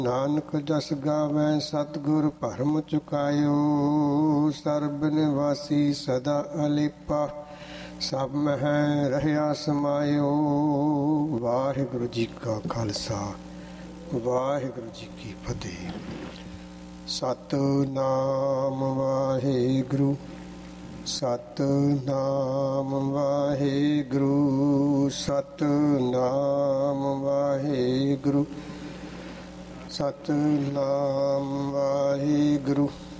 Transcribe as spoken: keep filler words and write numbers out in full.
ਨਾਨਕ ਜਸ ਗਾਵੈ ਸਤਿਗੁਰ ਭਰਮ ਚੁਕਾਇਓ। ਸਰਬ ਨਿਵਾਸੀ ਸਦਾ ਅਲੇਪਾ, ਸਭ ਮਹਿ ਰਹਿਆ ਸਮਾਇਓ। ਵਾਹਿਗੁਰੂ ਜੀ ਕਾ ਖਾਲਸਾ, ਵਾਹਿਗੁਰੂ ਜੀ ਕੀ ਫਤਿਹ। ਸਤਿਨਾਮ ਵਾਹਿਗੁਰੂ, ਸਤਿਨਾਮ ਵਾਹਿਗੁਰੂ, ਸਤਿਨਾਮ ਵਾਹਿਗੁਰੂ, ਸਤਿਨਾਮ ਵਾਹਿਗੁਰੂ।